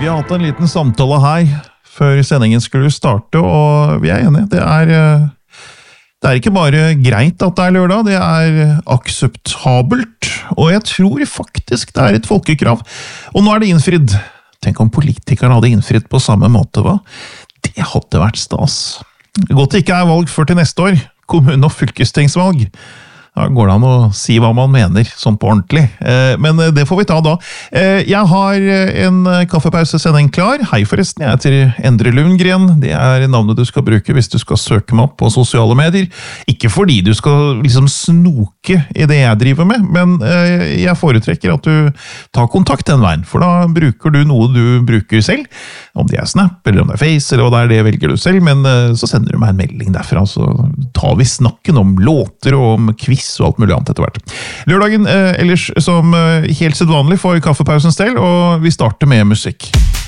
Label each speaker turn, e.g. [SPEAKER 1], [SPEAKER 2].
[SPEAKER 1] Vi har hatt en liten samtale her før sendingen skulle starte, og vi er enige. Det er ikke bare greit at det er lørdag, det er akseptabelt, og jeg tror faktisk det er et folkekrav. Og nå er det innfridd. Tenk om politikerne hadde innfridd på samme måte, hva? Det hadde vært stas. Godt det ikke er valg før til neste år, kommune- og fylkestingsvalg. Da går det an å si hva man mener, sånn på ordentlig. Men det får vi ta da. Jeg har en kaffepausesending klar. Hei forresten, jeg heter Endre Lundgren. Det er navnet du skal bruke hvis du skal søke meg opp på sosiale medier. Ikke fordi du skal liksom snoke i det jeg driver med, men jeg foretrekker at du tar kontakt den veien, for da bruker du noe du bruker selv. Om det er Snap, eller om det er Face, eller hva det velger du selv, men så sender du meg en melding derfra, så tar vi snakken om låter og om quiz og alt mulig annet etter hvert. Lørdagen ellers som helt sedvanlig for kaffepausens del, og vi starter med musikk.